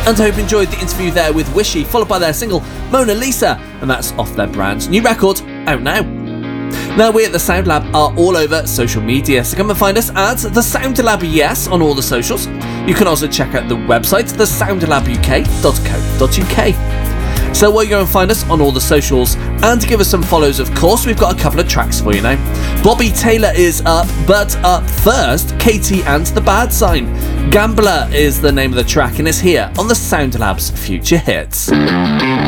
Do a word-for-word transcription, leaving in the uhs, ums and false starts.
And I hope you enjoyed the interview there with Wishy, followed by their single Mona Lisa, and that's off their brand new record, out now. Now, we at The Sound Lab are all over social media, so come and find us at The Sound Lab Yes on all the socials. You can also check out the website, the sound lab u k dot co dot u k. So while you go and find us on all the socials, and to give us some follows, of course, we've got a couple of tracks for you now. Bobby Taylor is up, but up first, Katie and the Bad Sign. Gambler is the name of the track, and it's here on the Sound Lab's Future Hits.